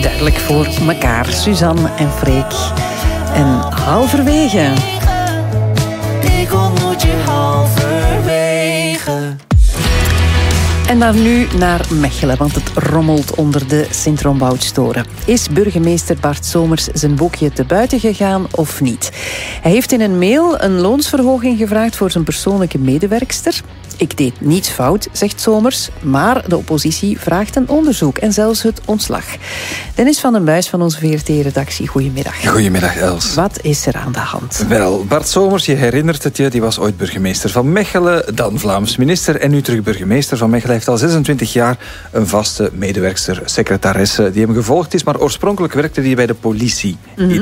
duidelijk voor elkaar. Suzanne en Freek. En halverwege. Ik ontmoet je halverwege. En dan nu naar Mechelen, want het rommelt onder de Sint-Romboudstoren. Is burgemeester Bart Somers zijn boekje te buiten gegaan of niet? Hij heeft in een mail een loonsverhoging gevraagd voor zijn persoonlijke medewerkster. Ik deed niets fout, zegt Somers, maar de oppositie vraagt een onderzoek en zelfs het ontslag. Dennis van den Buis van onze VRT-redactie, goedemiddag. Goedemiddag, Els. Wat is er aan de hand? Wel, Bart Somers, je herinnert het je, die was ooit burgemeester van Mechelen, dan Vlaams minister en nu terug burgemeester van Mechelen. Hij heeft al 26 jaar een vaste medewerkster, secretaresse, die hem gevolgd is, maar oorspronkelijk werkte hij bij de politie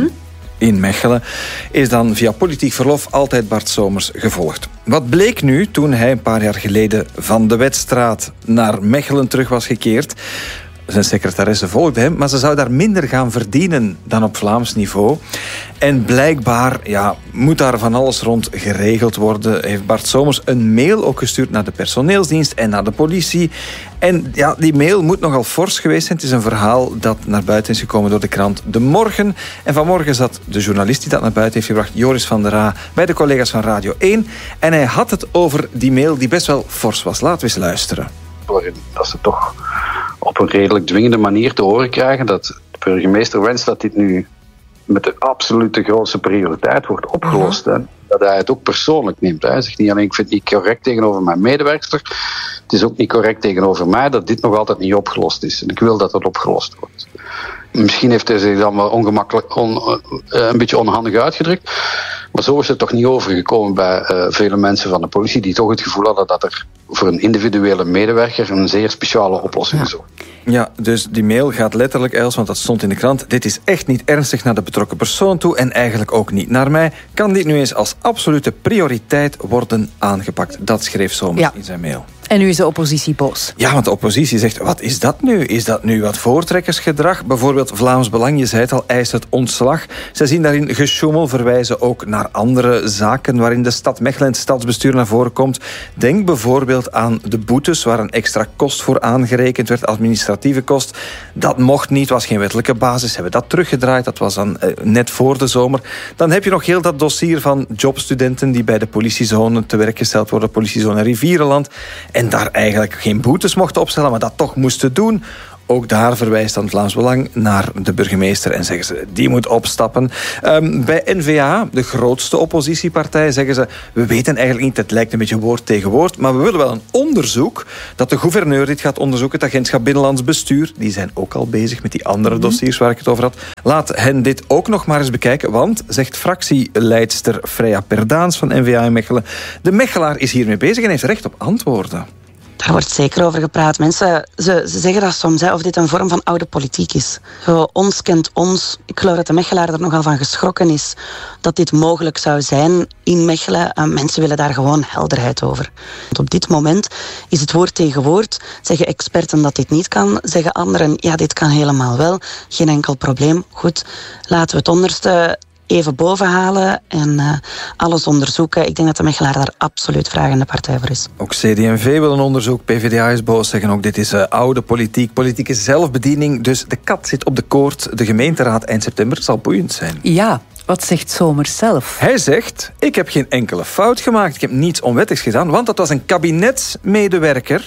in Mechelen, is dan via politiek verlof altijd Bart Somers gevolgd. Wat bleek nu toen hij een paar jaar geleden van de Wetstraat naar Mechelen terug was gekeerd? Zijn secretaresse volgde hem, maar ze zou daar minder gaan verdienen dan op Vlaams niveau. En blijkbaar moet daar van alles rond geregeld worden. Heeft Bart Somers een mail ook gestuurd naar de personeelsdienst en naar de politie. En die mail moet nogal fors geweest zijn. Het is een verhaal dat naar buiten is gekomen door de krant De Morgen. En vanmorgen zat de journalist die dat naar buiten heeft gebracht, Joris van der Raa, bij de collega's van Radio 1. En hij had het over die mail die best wel fors was. Laten we eens luisteren. Dat ze toch op een redelijk dwingende manier te horen krijgen dat de burgemeester wenst dat dit nu met de absolute grootste prioriteit wordt opgelost. En dat hij het ook persoonlijk neemt. Hij zegt niet alleen, ik vind het niet correct tegenover mijn medewerkster, het is ook niet correct tegenover mij dat dit nog altijd niet opgelost is. En ik wil dat het opgelost wordt. Misschien heeft hij zich dan wel ongemakkelijk, een beetje onhandig uitgedrukt. Maar zo is het toch niet overgekomen bij vele mensen van de politie die toch het gevoel hadden dat er voor een individuele medewerker een zeer speciale oplossing is. Ja, dus die mail gaat letterlijk, Els, want dat stond in de krant. Dit is echt niet ernstig naar de betrokken persoon toe en eigenlijk ook niet naar mij. Kan dit nu eens als absolute prioriteit worden aangepakt? Dat schreef Somers in zijn mail. En nu is de oppositie boos. Ja, want de oppositie zegt, wat is dat nu? Is dat nu wat voortrekkersgedrag? Bijvoorbeeld Vlaams Belang, je zei het al, eist het ontslag. Zij zien daarin gesjoemel, verwijzen ook naar andere zaken waarin de stad Mechelen en het stadsbestuur naar voren komt. Denk bijvoorbeeld aan de boetes, waar een extra kost voor aangerekend werd, administratieve kost. Dat mocht niet, was geen wettelijke basis. Ze hebben dat teruggedraaid, dat was dan net voor de zomer. Dan heb je nog heel dat dossier van jobstudenten die bij de politiezone te werk gesteld worden, politiezone Rivierenland. En daar eigenlijk geen boetes mochten opstellen, maar dat toch moesten doen. Ook daar verwijst dan Vlaams Belang naar de burgemeester en zeggen ze, die moet opstappen. Bij N-VA, de grootste oppositiepartij, zeggen ze, we weten eigenlijk niet, het lijkt een beetje woord tegen woord, maar we willen wel een onderzoek, dat de gouverneur dit gaat onderzoeken, het agentschap Binnenlands Bestuur, die zijn ook al bezig met die andere dossiers waar ik het over had. Laat hen dit ook nog maar eens bekijken, want, zegt fractieleidster Freya Perdaans van N-VA in Mechelen, de Mechelaar is hiermee bezig en heeft recht op antwoorden. Daar wordt zeker over gepraat. Mensen, ze zeggen dat soms, of dit een vorm van oude politiek is. Zo, ons kent ons. Ik geloof dat de Mechelaar er nogal van geschrokken is dat dit mogelijk zou zijn in Mechelen. Mensen willen daar gewoon helderheid over. Want op dit moment is het woord tegen woord. Zeggen experten dat dit niet kan. Zeggen anderen, ja, dit kan helemaal wel. Geen enkel probleem. Goed, laten we het onderste even bovenhalen en alles onderzoeken. Ik denk dat de Mechelaar daar absoluut vragende partij voor is. Ook CD&V wil een onderzoek, PvdA is boos, zeggen ook dit is oude politiek, politieke zelfbediening, dus de kat zit op de koord. De gemeenteraad eind september zal boeiend zijn. Ja, wat zegt Somers zelf? Hij zegt, ik heb geen enkele fout gemaakt, ik heb niets onwettigs gedaan, want dat was een kabinetsmedewerker.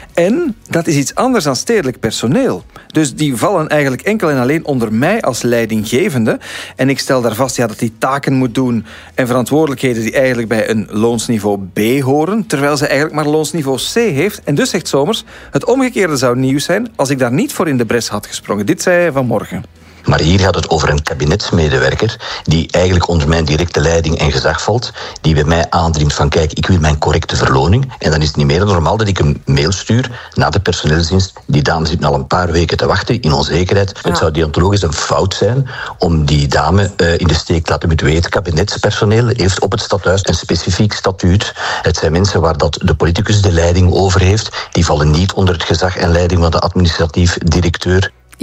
En dat is iets anders dan stedelijk personeel. Dus die vallen eigenlijk enkel en alleen onder mij als leidinggevende. En ik stel daar vast dat hij taken moet doen en verantwoordelijkheden die eigenlijk bij een loonsniveau B horen, terwijl ze eigenlijk maar loonsniveau C heeft. En dus zegt Somers, het omgekeerde zou nieuws zijn als ik daar niet voor in de bres had gesprongen. Dit zei hij vanmorgen. Maar hier gaat het over een kabinetsmedewerker die eigenlijk onder mijn directe leiding en gezag valt, die bij mij aandringt van kijk, ik wil mijn correcte verloning. En dan is het niet meer dan normaal dat ik een mail stuur naar de personeelsdienst. Die dame zit al een paar weken te wachten in onzekerheid. Ja. Het zou deontologisch een fout zijn om die dame in de steek te laten moeten weten. Het kabinetspersoneel heeft op het stadhuis een specifiek statuut. Het zijn mensen waar dat de politicus de leiding over heeft. Die vallen niet onder het gezag en leiding van de administratief directeur. Ja,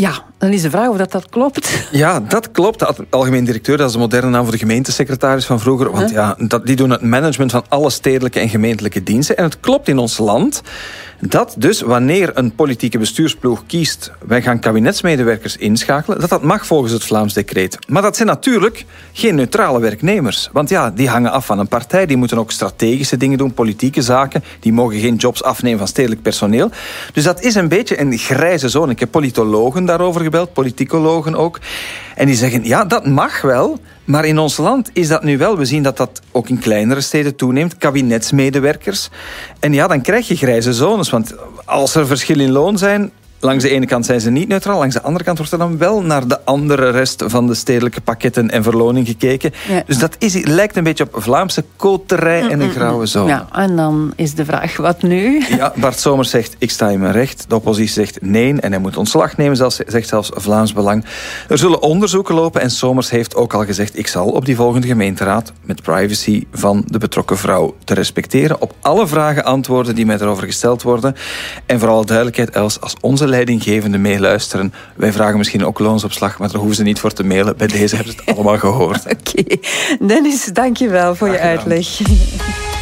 Dan is de vraag of dat klopt. Ja, dat klopt. De algemeen directeur, dat is de moderne naam voor de gemeentesecretaris van vroeger. Want die doen het management van alle stedelijke en gemeentelijke diensten. En het klopt in ons land dat dus wanneer een politieke bestuursploeg kiest, wij gaan kabinetsmedewerkers inschakelen, dat mag volgens het Vlaams decreet. Maar dat zijn natuurlijk geen neutrale werknemers. Want die hangen af van een partij. Die moeten ook strategische dingen doen, politieke zaken. Die mogen geen jobs afnemen van stedelijk personeel. Dus dat is een beetje een grijze zone. Ik heb politologen daarover gebeld, politicologen ook. En die zeggen, dat mag wel. Maar in ons land is dat nu wel. We zien dat dat ook in kleinere steden toeneemt. Kabinetsmedewerkers. En dan krijg je grijze zones. Want als er verschillen in loon zijn, langs de ene kant zijn ze niet neutraal, langs de andere kant wordt er dan wel naar de andere rest van de stedelijke pakketten en verloning gekeken. Ja. Dus dat lijkt een beetje op Vlaamse koterij en een grauwe zone. Ja, en dan is de vraag, wat nu? Ja, Bart Somers zegt, ik sta in mijn recht. De oppositie zegt nee en hij moet ontslag nemen, zegt zelfs Vlaams Belang. Er zullen onderzoeken lopen en Somers heeft ook al gezegd, ik zal op die volgende gemeenteraad met privacy van de betrokken vrouw te respecteren op alle vragen antwoorden die mij erover gesteld worden. En vooral duidelijkheid, Els, als onze leidinggevende meeluisteren. Wij vragen misschien ook loonsopslag, maar daar hoeven ze niet voor te mailen. Bij deze hebben ze het allemaal gehoord. Oké. Dennis, dank je wel voor je uitleg.